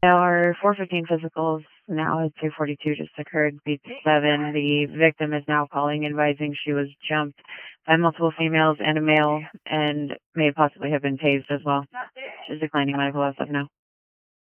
Our 415 physicals now at 242 just occurred, beat 7. The victim is now calling, advising she was jumped by multiple females and a male and may possibly have been tased as well. She's declining medical as of now.